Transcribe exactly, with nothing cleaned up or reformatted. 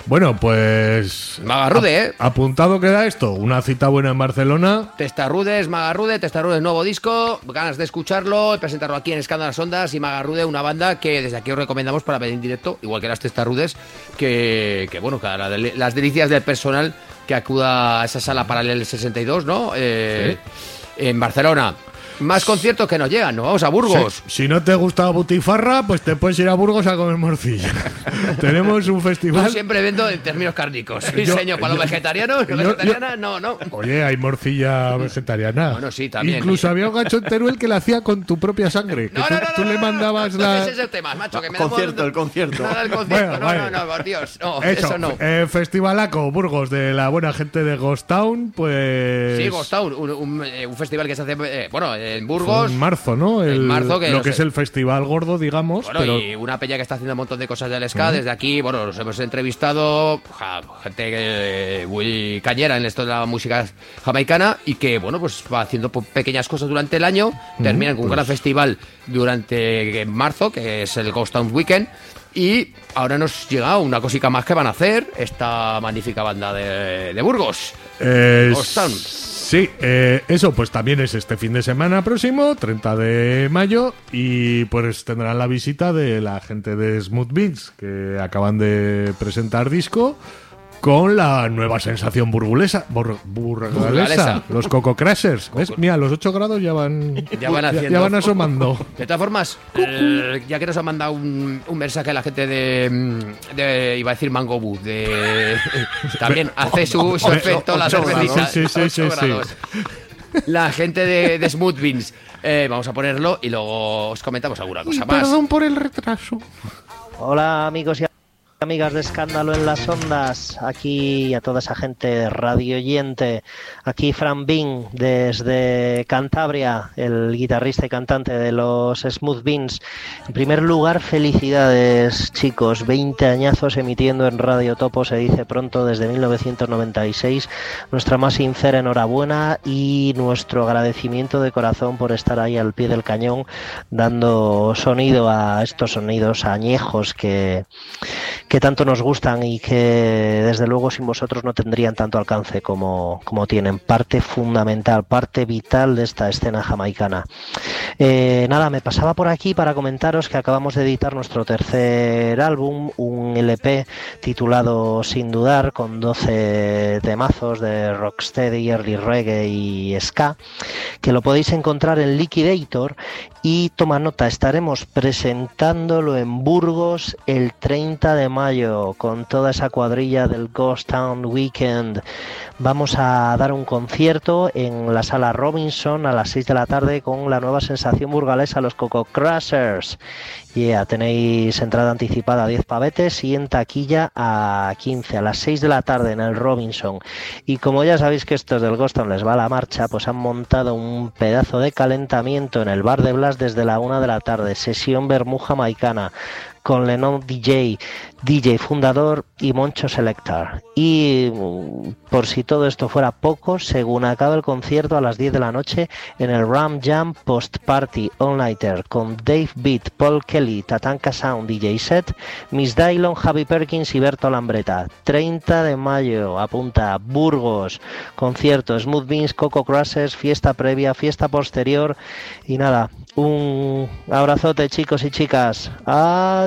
Bueno, pues... Magarrude, ¿eh? Apuntado queda esto, una cita buena en Barcelona. Testarrudes, Magarrude, Testarrudes, nuevo disco, ganas de escucharlo, presentarlo aquí en Escándalo Las Ondas y Magarrude, una banda que desde aquí os recomendamos para ver en directo, igual que las Testarrudes, que, que bueno, que la, las delicias del personal que acuda a esa sala Paralel sesenta y dos, ¿no? Eh, sí. En Barcelona. Más conciertos que nos llegan, nos vamos a Burgos. Si, si no te gusta Butifarra, pues te puedes ir a Burgos a comer morcilla. Tenemos un festival. Yo siempre vendo en términos cárnicos. Sí, yo, señor, para yo, los vegetarianos, yo, vegetariana, yo, no, no. Oye, hay morcilla vegetariana. Bueno, sí, también. Incluso había un gacho en Teruel que la hacía con tu propia sangre. Que no, tú, no, no, tú no, le no, mandabas no, la. Ese es el tema, macho. Que me concierto, da el concierto. Nada, el concierto. Bueno, no, vale. no, no, por Dios. No, eso, eso no. Eh, Festivalaco, Burgos, de la buena gente de Ghost Town, pues. Sí, Ghost Town, un, un, un festival que se hace, eh, bueno, en Burgos. En marzo, ¿no? El, en marzo, que lo no que sé. es el festival gordo, digamos. Bueno, pero... y una peña que está haciendo un montón de cosas del ska. Uh-huh. Desde aquí, bueno, nos hemos entrevistado ja, gente eh, muy cañera en esto de la música jamaicana y que, bueno, pues va haciendo pequeñas cosas durante el año. Uh-huh. Terminan con pues... un gran festival durante marzo, que es el Ghost Town Weekend. Y ahora nos llega una cosica más que van a hacer esta magnífica banda de, de Burgos. Eh, Ghost Town. Sí, eh, eso pues también es este fin de semana próximo, treinta de mayo, y pues tendrán la visita de la gente de Smooth Beats, que acaban de presentar disco con la nueva sensación burgulesa, bur, burgalesa, burgalesa, los Coco Crashers. ¿Ves? Mira, los ocho grados ya van, ya van, ya, ya van asomando. De todas formas, eh, ya que nos ha mandado un, un mensaje a la gente de, de iba a decir Mango Boo, de también hace su, su efecto la cervecita. Sí, sí, sí, sí, sí. La gente de, de Smooth Beans. Eh, vamos a ponerlo y luego os comentamos alguna cosa y más. Perdón por el retraso. Hola, amigos y amigas de Escándalo en las Ondas, aquí a toda esa gente radio oyente, aquí Fran Bean desde Cantabria, el guitarrista y cantante de los Smooth Beans. En primer lugar, felicidades chicos, veinte añazos emitiendo en Radio Topo, se dice pronto, desde mil novecientos noventa y seis, nuestra más sincera enhorabuena y nuestro agradecimiento de corazón por estar ahí al pie del cañón, dando sonido a estos sonidos añejos que que tanto nos gustan y que desde luego sin vosotros no tendrían tanto alcance como, como tienen. Parte fundamental, parte vital de esta escena jamaicana. Eh, nada, me pasaba por aquí para comentaros que acabamos de editar nuestro tercer álbum, un L P titulado Sin Dudar, con doce temazos de rocksteady, early reggae y ska, que lo podéis encontrar en Liquidator. Y toma nota, estaremos presentándolo en Burgos el treinta de mayo con toda esa cuadrilla del Ghost Town Weekend. Vamos a dar un concierto en la sala Robinson a las seis de la tarde con la nueva sensación burgalesa, los Coco Crashers. Ya yeah, tenéis entrada anticipada a diez pavetes y en taquilla a quince, a las seis de la tarde en el Robinson. Y como ya sabéis que estos del Ghost Town les va a la marcha, pues han montado un pedazo de calentamiento en el bar de Blas desde la una de la tarde, sesión vermú jamaicana, con Lennon D J, D J fundador y Moncho Selector. Y por si todo esto fuera poco, según acaba el concierto a las diez de la noche en el Ram Jam Post Party All Nighter con Dave Beat, Paul Kelly, Tatanka Sound D J Set, Miss Dylon, Javi Perkins y Berto Lambreta. treinta de mayo, apunta, Burgos, concierto, Smooth Beans, Coco Crashers, fiesta previa, fiesta posterior y nada, un abrazote chicos y chicas. Adiós.